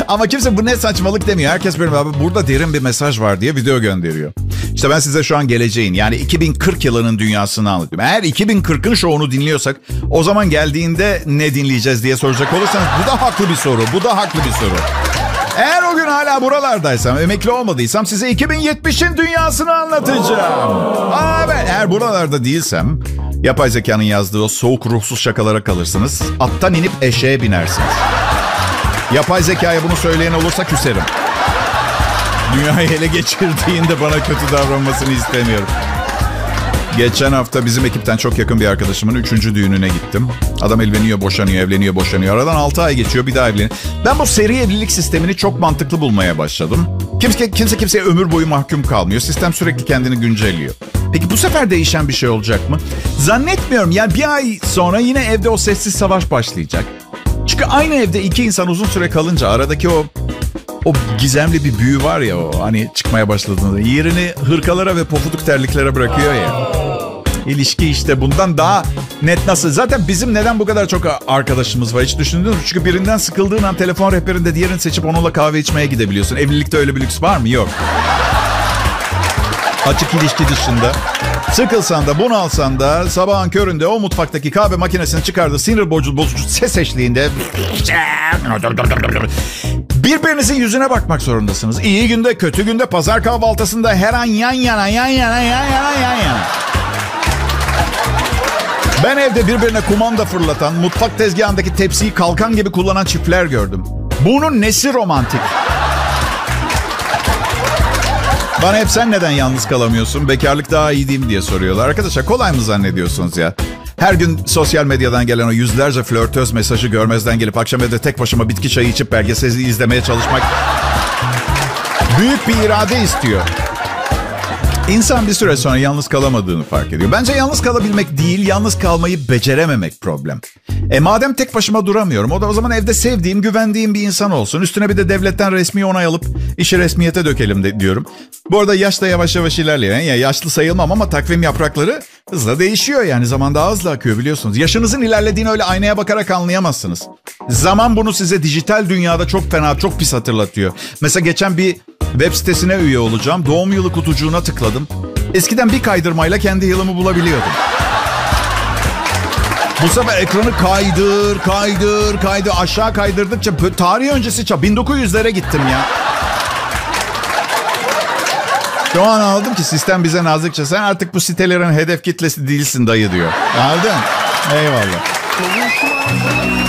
Ama kimse bu ne saçmalık demiyor. Herkes böyle abi burada derin bir mesaj var diye video gönderiyor. İşte ben size şu an geleceğin yani 2040 yılının dünyasını anlatıyorum. Eğer 2040'ın şovunu dinliyorsak o zaman geldiğinde ne dinleyeceğiz diye soracak olursanız bu da haklı bir soru. Bu da haklı bir soru. Eğer o gün hala buralardaysam, emekli olmadıysam size 2070'in dünyasını anlatacağım. Evet, eğer buralarda değilsem yapay zekanın yazdığı o soğuk ruhsuz şakalara kalırsınız. Attan inip eşeğe binersiniz. Yapay zekaya bunu söyleyen olursa küserim. Dünyayı ele geçirdiğinde bana kötü davranmasını istemiyorum. Geçen hafta bizim ekipten çok yakın bir arkadaşımın 3. düğününe gittim. Adam evleniyor, boşanıyor, evleniyor, boşanıyor. Aradan 6 ay geçiyor, bir daha evleniyor. Ben bu seri evlilik sistemini çok mantıklı bulmaya başladım. Kimse kimseye ömür boyu mahkum kalmıyor. Sistem sürekli kendini güncelliyor. Peki bu sefer değişen bir şey olacak mı? Zannetmiyorum. Yani bir ay sonra yine evde o sessiz savaş başlayacak. Çünkü aynı evde iki insan uzun süre kalınca aradaki o gizemli bir büyü var ya, o hani çıkmaya başladığında yerini hırkalara ve pofuduk terliklere bırakıyor ya. İlişki işte bundan daha net nasıl? Zaten bizim neden bu kadar çok arkadaşımız var hiç düşündünüz mü? Çünkü birinden sıkıldığın an telefon rehberinde diğerini seçip onunla kahve içmeye gidebiliyorsun. Evlilikte öyle bir lüks var mı? Yok. Açık ilişki dışında. Sıkılsan da bunalsan da sabahın köründe o mutfaktaki kahve makinesini çıkardığı sinir bozucu ses eşliğinde birbirinizin yüzüne bakmak zorundasınız. İyi günde, kötü günde, pazar kahvaltısında her an yan yana. Ben evde birbirine kumanda fırlatan, mutfak tezgahındaki tepsiyi kalkan gibi kullanan çiftler gördüm. Bunun nesi romantik? Bana hep sen neden yalnız kalamıyorsun? Bekarlık daha iyi değil mi diye soruyorlar. Arkadaşlar kolay mı zannediyorsunuz ya? Her gün sosyal medyadan gelen o yüzlerce flörtöz mesajı görmezden gelip akşam evde tek başıma bitki çayı içip belgeseli izlemeye çalışmak büyük bir irade istiyor. İnsan bir süre sonra yalnız kalamadığını fark ediyor. Bence yalnız kalabilmek değil, yalnız kalmayı becerememek problem. Madem tek başıma duramıyorum, o zaman evde sevdiğim, güvendiğim bir insan olsun. Üstüne bir de devletten resmi onay alıp işi resmiyete dökelim diyorum. Bu arada yaş da yavaş yavaş ilerliyor. Yani yaşlı sayılmam ama takvim yaprakları hızla değişiyor yani. Zaman daha hızlı akıyor biliyorsunuz. Yaşınızın ilerlediğini öyle aynaya bakarak anlayamazsınız. Zaman bunu size dijital dünyada çok fena, çok pis hatırlatıyor. Mesela geçen bir web sitesine üye olacağım. Doğum yılı kutucuğuna tıkladım. Eskiden bir kaydırmayla kendi yılımı bulabiliyordum. Bu sefer ekranı kaydır aşağı kaydırdıkça tarih öncesi 1900'lere gittim ya. Şu an anladım ki sistem bize nazikçe sen artık bu sitelerin hedef kitlesi değilsin dayı diyor. Anladın? Eyvallah.